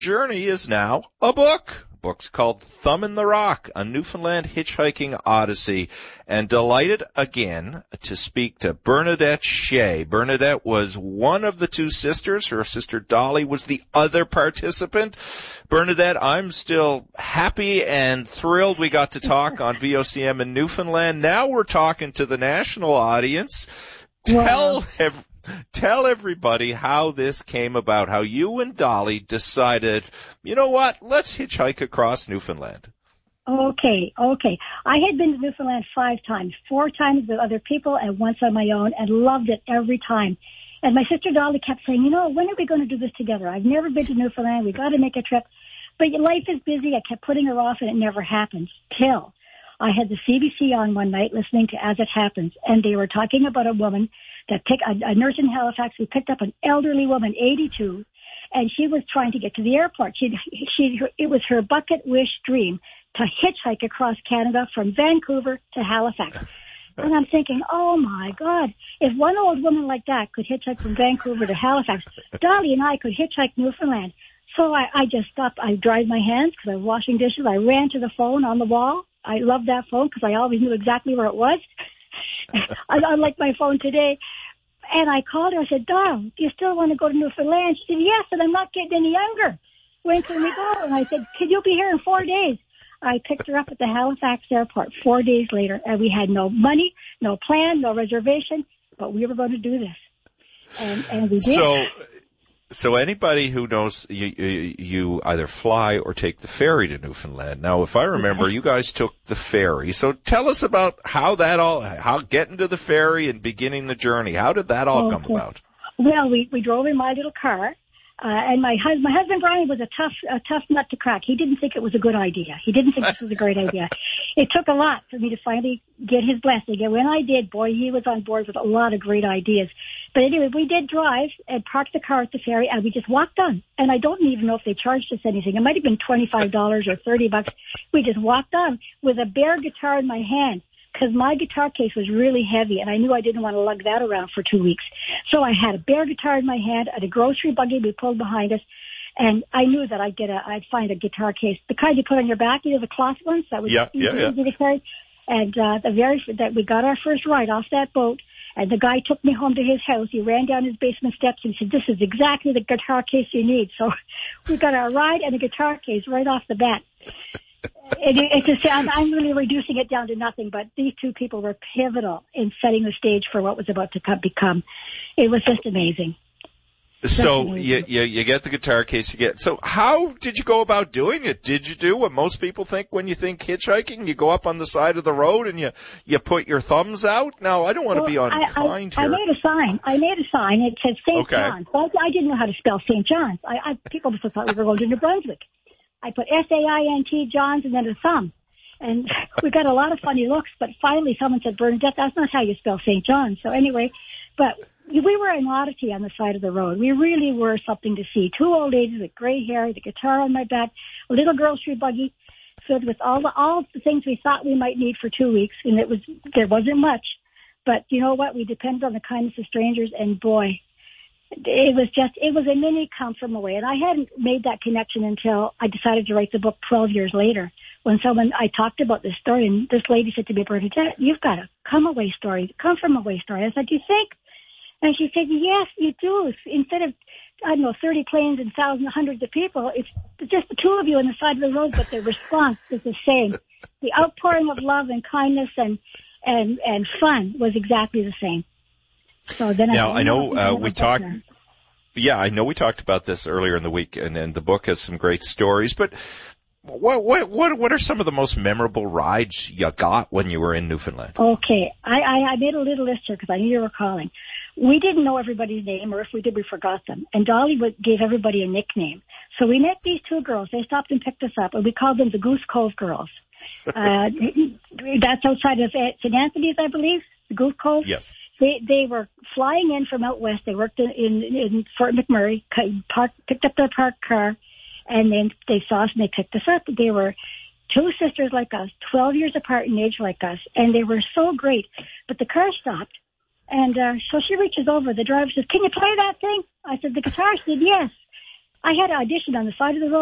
journey is now a book. The book's called Thumb in the Rock, a Newfoundland Hitchhiking Odyssey. And delighted again to speak to Bernadette Shea. Bernadette was one of the two sisters. Her sister Dolly was the other participant. Bernadette, I'm still happy and thrilled we got to talk on VOCM in Newfoundland. Now we're talking to the national audience. Wow. Tell everybody how this came about, how you and Dolly decided, you know what, let's hitchhike across Newfoundland. Okay. I had been to Newfoundland 5 times, 4 times with other people and once on my own, and loved it every time. And my sister Dolly kept saying, when are we going to do this together? I've never been to Newfoundland. We got to make a trip. But life is busy. I kept putting her off, and it never happened till I had the CBC on one night listening to As It Happens, and they were talking about a woman that a nurse in Halifax who picked up an elderly woman, 82, and she was trying to get to the airport. It was her bucket wish dream to hitchhike across Canada from Vancouver to Halifax. And I'm thinking, oh my God, if one old woman like that could hitchhike from Vancouver to Halifax, Dolly and I could hitchhike Newfoundland. So I just stopped. I dried my hands because I was washing dishes. I ran to the phone on the wall. I loved that phone because I always knew exactly where it was. Unlike my phone today. And I called her. I said, Doll, do you still want to go to Newfoundland? She said, yes, and I'm not getting any younger. When can we go? And I said, can you be here in 4 days? I picked her up at the Halifax airport 4 days later, and we had no money, no plan, no reservation, but we were going to do this. And we did. So anybody who knows you either fly or take the ferry to Newfoundland. Now, if I remember, you guys took the ferry. So tell us about how getting to the ferry and beginning the journey. How did that all come about? Well, we drove in my little car. And my husband Brian was a tough nut to crack. He didn't think it was a good idea. He didn't think this was a great idea. It took a lot for me to finally get his blessing. And when I did, boy, he was on board with a lot of great ideas. But anyway, we did drive and park the car at the ferry, and we just walked on. And I don't even know if they charged us anything. It might have been $25 or $30. We just walked on with a bare guitar in my hand, because my guitar case was really heavy, and I knew I didn't want to lug that around for 2 weeks. So I had a bare guitar in my hand and a grocery buggy we pulled behind us, and I knew that I'd find a guitar case, the kind you put on your back, the cloth ones that was easy to carry. And that we got our first ride off that boat, and the guy took me home to his house. He ran down his basement steps and said, "This is exactly the guitar case you need." So we got our ride and a guitar case right off the bat. I'm really reducing it down to nothing, but these two people were pivotal in setting the stage for what was about to become. It was just amazing. So you get the guitar case, so how did you go about doing it? Did you do what most people think when you think hitchhiking? You go up on the side of the road and you put your thumbs out? Now, I don't want to be unkind here. I made a sign. It said St. John's. Well, I didn't know how to spell St. John's. People just thought we were going to New Brunswick. I put SAINT Johns and then a thumb. And we got a lot of funny looks, but finally someone said, Bernadette, that's not how you spell St. John's. So anyway, but we were an oddity on the side of the road. We really were something to see. 2 old ladies with gray hair, the guitar on my back, a little grocery buggy filled with all the things we thought we might need for 2 weeks. And there wasn't much. But you know what? We depended on the kindness of strangers, and boy, it was a mini come from away. And I hadn't made that connection until I decided to write the book 12 years later, when I talked about this story, and this lady said to me, Bernadette, you've got a come from away story. I said, you think? And she said, yes, you do. Instead of, 30 planes and thousands, hundreds of people, it's just the 2 of you on the side of the road, but the response is the same. The outpouring of love and kindness and fun was exactly the same. So then I know we talked. Yeah, I know we talked about this earlier in the week, and the book has some great stories. But what are some of the most memorable rides you got when you were in Newfoundland? Okay, I made a little list here because I knew you were calling. We didn't know everybody's name, or if we did, we forgot them. And Dolly gave everybody a nickname. So we met these 2 girls. They stopped and picked us up, and we called them the Goose Cove Girls. That's outside of St. Anthony's, I believe, the Goose Cove. Yes. They were flying in from out west. They worked in Fort McMurray, picked up their parked car, and then they saw us and they picked us up. They were 2 sisters like us, 12 years apart in age like us, and they were so great. But the car stopped, and so she reaches over. The driver says, "Can you play that thing?" I said, "The guitar?" She said, "Yes." I had an audition on the side of the road.